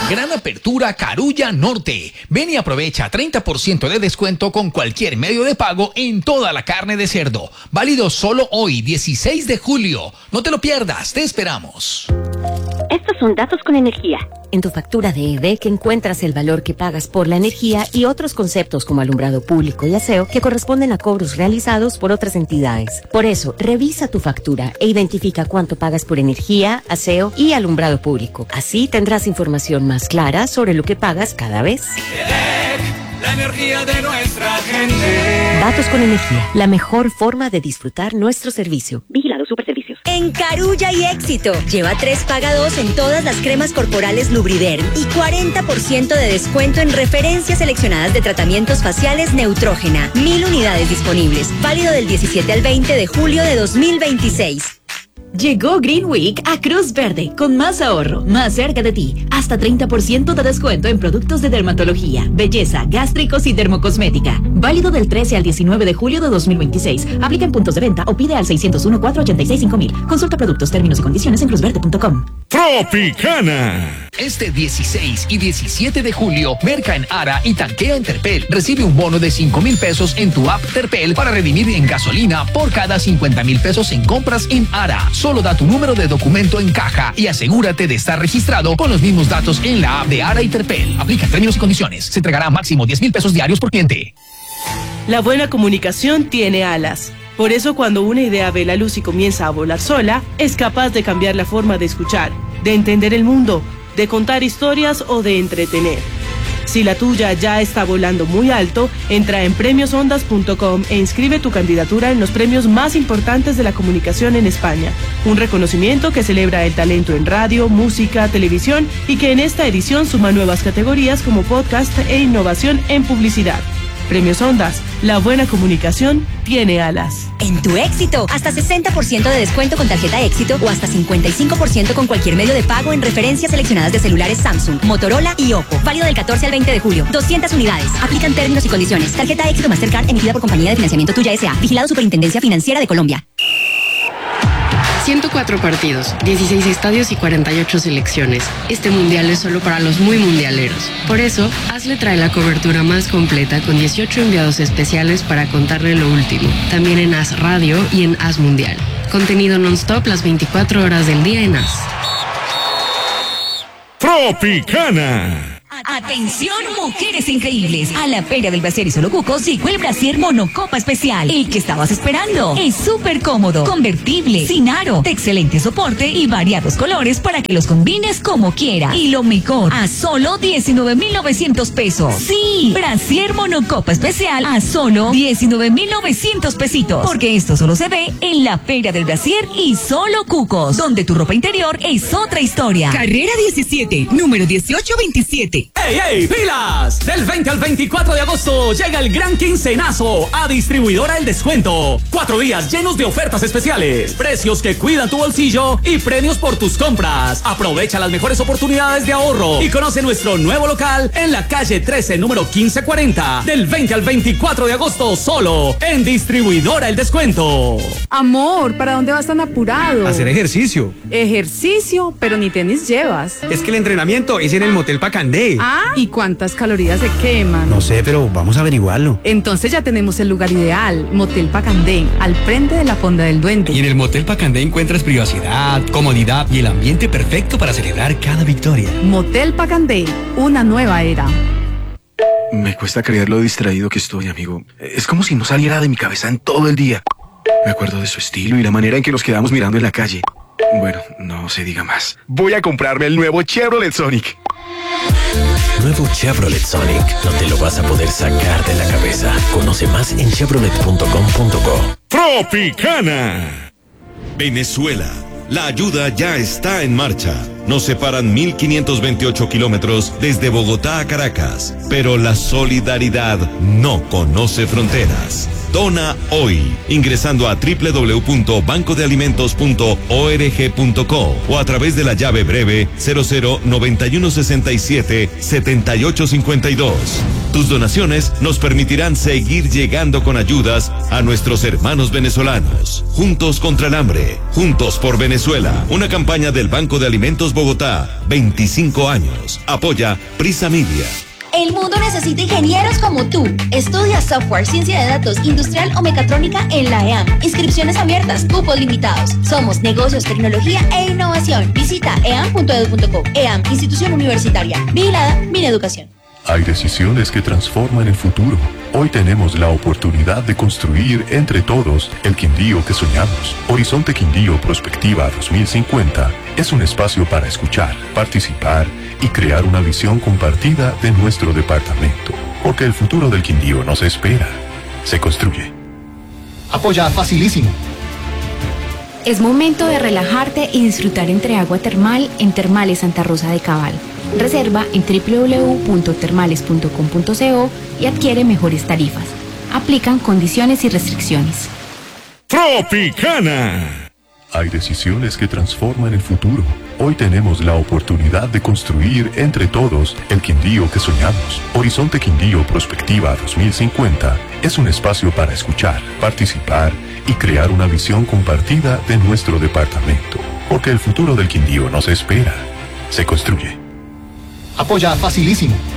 Gran apertura Carulla Norte. Ven y aprovecha 30% de descuento con cualquier medio de pago en toda la carne de cerdo. Válido solo hoy, 16 de julio. No te lo pierdas, te esperamos. Estos son datos con energía. En tu factura de EDEC encuentras el valor que pagas por la energía y otros conceptos como alumbrado público y aseo que corresponden a cobros realizados por otras entidades. Por eso, revisa tu factura e identifica cuánto pagas por energía, aseo y alumbrado público. Así tendrás información más clara sobre lo que pagas cada vez. EDEC, la energía de nuestra gente. Datos con energía, la mejor forma de disfrutar nuestro servicio. Vigilado Superservicios. En Carulla y Éxito, lleva 3 paga 2 en todas las cremas corporales Lubriderm y 40% de descuento en referencias seleccionadas de tratamientos faciales Neutrógena. 1000 unidades disponibles. Válido del 17 al 20 de julio de 2026. Llegó Green Week a Cruz Verde, con más ahorro, más cerca de ti. Hasta 30% de descuento en productos de dermatología, belleza, gástricos y dermocosmética. Válido del 13 al 19 de julio de 2026. Aplica en puntos de venta o pide al 601-486-5000. Consulta productos, términos y condiciones en cruzverde.com. Tropicana. Este 16 y 17 de julio, merca en Ara y tanquea en Terpel. Recibe un bono de 5,000 pesos en tu app Terpel para redimir en gasolina por cada 50,000 pesos en compras en Ara. Solo da tu número de documento en caja y asegúrate de estar registrado con los mismos datos en la app de Ara y Terpel. Aplica términos y condiciones. Se entregará máximo 10,000 pesos diarios por cliente. La buena comunicación tiene alas. Por eso, cuando una idea ve la luz y comienza a volar sola, es capaz de cambiar la forma de escuchar, de entender el mundo, de contar historias o de entretener. Si la tuya ya está volando muy alto, entra en premiosondas.com e inscribe tu candidatura en los premios más importantes de la comunicación en España. Un reconocimiento que celebra el talento en radio, música, televisión y que en esta edición suma nuevas categorías como podcast e innovación en publicidad. Premios Ondas, la buena comunicación tiene alas. En tu Éxito, hasta 60% de descuento con tarjeta Éxito o hasta 55% con cualquier medio de pago en referencias seleccionadas de celulares Samsung, Motorola y Oppo. Válido del 14 al 20 de julio. 200 unidades. Aplican términos y condiciones. Tarjeta Éxito Mastercard emitida por Compañía de Financiamiento Tuya S.A. Vigilado Superintendencia Financiera de Colombia. 104 partidos, 16 estadios y 48 selecciones. Este mundial es solo para los muy mundialeros. Por eso, AS le trae la cobertura más completa con 18 enviados especiales para contarle lo último. También en AS Radio y en AS Mundial. Contenido non-stop las 24 horas del día en AS. Tropicana. Atención, mujeres increíbles. A la Feria del Brasier y Solo Cucos llegó el Brasier Monocopa Especial. El que estabas esperando. Es súper cómodo, convertible, sin aro, de excelente soporte y variados colores para que los combines como quieras. Y lo mejor, a solo 19,900 pesos. Sí, Brasier Monocopa Especial a solo 19,900 pesitos. Porque esto solo se ve en la Feria del Brasier y Solo Cucos, donde tu ropa interior es otra historia. Carrera 17, número 1827. ¡Ey, ey, pilas! Del 20 al 24 de agosto llega el gran quincenazo a Distribuidora El Descuento. 4 días llenos de ofertas especiales, precios que cuidan tu bolsillo y premios por tus compras. Aprovecha las mejores oportunidades de ahorro y conoce nuestro nuevo local en la calle 13, número 1540. Del 20 al 24 de agosto solo en Distribuidora El Descuento. Amor, ¿para dónde vas tan apurado? Hacer ejercicio. Ejercicio, pero ni tenis llevas. Es que el entrenamiento es en el Motel Pacandé. ¿Y cuántas calorías se queman? No sé, pero vamos a averiguarlo. Entonces ya tenemos el lugar ideal, Motel Pacandé, al frente de la Fonda del Duende. Y en el Motel Pacandé encuentras privacidad, comodidad y el ambiente perfecto para celebrar cada victoria. Motel Pacandé, una nueva era. Me cuesta creer lo distraído que estoy, amigo. Es como si no saliera de mi cabeza en todo el día. Me acuerdo de su estilo y la manera en que nos quedamos mirando en la calle. Bueno, no se diga más. Voy a comprarme el nuevo Chevrolet Sonic. Nuevo Chevrolet Sonic. No te lo vas a poder sacar de la cabeza. Conoce más en chevrolet.com.co. Tropicana. Venezuela. La ayuda ya está en marcha. Nos separan 1,528 kilómetros desde Bogotá a Caracas. Pero la solidaridad no conoce fronteras. Dona hoy, ingresando a www.bancodealimentos.org.co o a través de la llave breve 0091677852. Tus donaciones nos permitirán seguir llegando con ayudas a nuestros hermanos venezolanos. Juntos contra el hambre, juntos por Venezuela. Una campaña del Banco de Alimentos Bogotá, 25 años. Apoya Prisa Media. El mundo necesita ingenieros como tú. Estudia software, ciencia de datos, industrial o mecatrónica en la EAM. Inscripciones abiertas, cupos limitados. Somos negocios, tecnología e innovación. Visita eam.edu.co. EAM, institución universitaria. Vigilada, Mineducación. Hay decisiones que transforman el futuro. Hoy tenemos la oportunidad de construir entre todos el Quindío que soñamos. Horizonte Quindío Prospectiva 2050 es un espacio para escuchar, participar y crear una visión compartida de nuestro departamento. Porque el futuro del Quindío no se espera, se construye. Apoya facilísimo. Es momento de relajarte y disfrutar entre agua termal en Termales Santa Rosa de Cabal. Reserva en www.termales.com.co y adquiere mejores tarifas. Aplican condiciones y restricciones. Tropicana. Hay decisiones que transforman el futuro. Hoy tenemos la oportunidad de construir entre todos el Quindío que soñamos. Horizonte Quindío Prospectiva 2050 es un espacio para escuchar, participar y crear una visión compartida de nuestro departamento. Porque el futuro del Quindío no se espera, se construye. Apoya facilísimo.